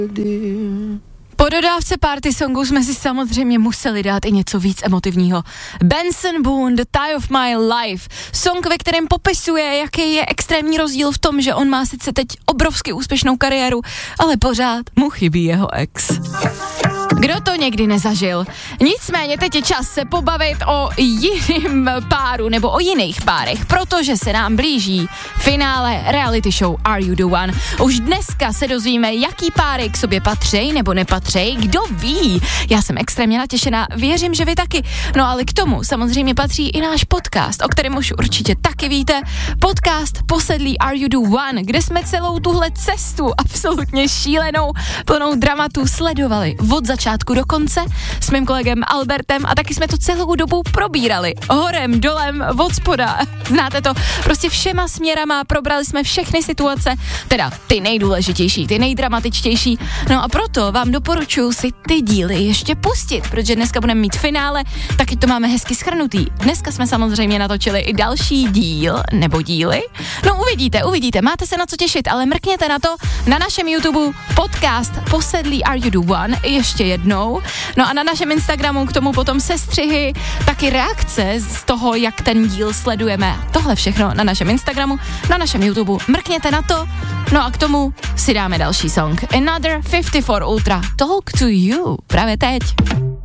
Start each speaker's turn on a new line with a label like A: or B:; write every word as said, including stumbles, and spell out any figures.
A: Po dodávce party songu jsme si samozřejmě museli dát i něco víc emotivního. Benson Boone, The Tie of My Life. Song, ve kterém popisuje, jaký je extrémní rozdíl v tom, že on má sice teď obrovsky úspěšnou kariéru, ale pořád mu chybí jeho ex. Kdo to někdy nezažil? Nicméně teď je čas se pobavit o jiném páru nebo o jiných párech, protože se nám blíží finále reality show Are You The One. Už dneska se dozvíme, jaký páry k sobě patří nebo nepatří, kdo ví. Já jsem extrémně natěšená, věřím, že vy taky. No ale k tomu samozřejmě patří i náš podcast, o kterém už určitě taky víte. Podcast Posedlí Are You The One, kde jsme celou tuhle cestu absolutně šílenou, plnou dramatu sledovali od začátku do konce s mým kolegem Albertem a taky jsme to celou dobu probírali. Horem, dolem, od spoda. Znáte to? Prostě všema směrama probrali jsme všechny situace, teda ty nejdůležitější, ty nejdramatičtější. No a proto vám doporučuji si ty díly ještě pustit, protože dneska budeme mít finále, taky to máme hezky shrnutý. Dneska jsme samozřejmě natočili i další díl, nebo díly. No uvidíte, uvidíte, máte se na co těšit, ale mrkněte na to na našem YouTube podcast Posedlí Are You The One ještě jednou. No a na našem Instagramu k tomu potom sestřihy, taky reakce z toho, jak ten díl sledujeme. Tohle všechno na našem Instagramu, na našem YouTube. Mrkněte na to. No a k tomu si dáme další song. Another fifty four Ultra. Talk to You. Právě teď.